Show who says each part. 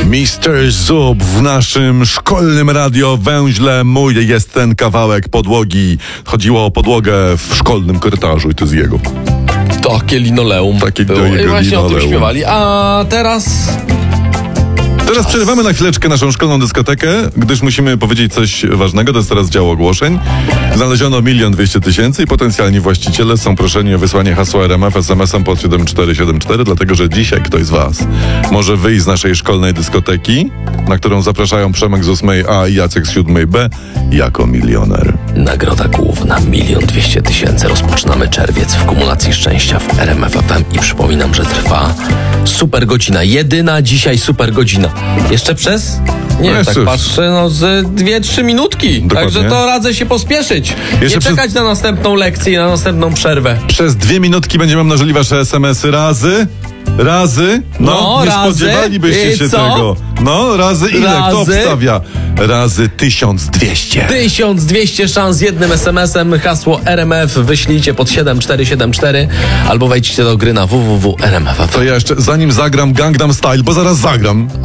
Speaker 1: Mr. Zub w naszym szkolnym radiowęźle. Mój jest ten kawałek podłogi. Chodziło o podłogę w szkolnym korytarzu i to z jego.
Speaker 2: Takie linoleum.
Speaker 1: Takie
Speaker 2: było. I właśnie o tym
Speaker 1: linoleum.
Speaker 2: śpiewali. A teraz
Speaker 1: przerywamy na chwileczkę naszą szkolną dyskotekę, gdyż musimy powiedzieć coś ważnego. To jest teraz dział ogłoszeń. Znaleziono 1 200 000 i potencjalni właściciele są proszeni o wysłanie hasła RMF SMS-em pod 7474, dlatego że dzisiaj ktoś z was może wyjść z naszej szkolnej dyskoteki, na którą zapraszają Przemek z 8A i Jacek z 7B jako milioner.
Speaker 2: nagroda główna 1 200 000. Rozpoczynamy czerwiec w kumulacji szczęścia w RMF FM i przypominam, że trwa super godzina. Jedyna dzisiaj super godzina. Jeszcze przez? Nie,
Speaker 1: jeszcze
Speaker 2: tak patrzę, z 2-3 minutki.
Speaker 1: Dokładnie.
Speaker 2: Także to radzę się pospieszyć. Nie czekać na następną lekcję i na następną przerwę.
Speaker 1: Przez 2 minutki będziemy mnożyli wasze SMS-y razy. No, nie
Speaker 2: razy.
Speaker 1: spodziewalibyście się
Speaker 2: Co?
Speaker 1: tego. No, razy ile? Kto
Speaker 2: Razy.
Speaker 1: obstawia? Razy 1200.
Speaker 2: 1200 szans jednym SMS-em. Hasło RMF wyślijcie pod 7474 albo wejdźcie do gry na www.rmf.fm.
Speaker 1: To ja jeszcze, zanim zagram Gangnam Style, bo zaraz zagram.